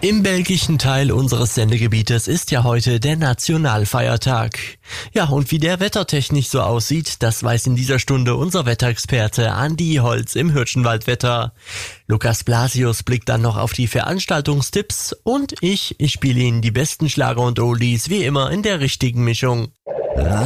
Im belgischen Teil unseres Sendegebietes ist ja heute der Nationalfeiertag. Ja, und wie der wettertechnisch so aussieht, das weiß in dieser Stunde unser Wetterexperte Andi Holz im Hirschenwaldwetter. Lukas Blasius blickt dann noch auf die Veranstaltungstipps und ich spiele Ihnen die besten Schlager und Oldies wie immer in der richtigen Mischung.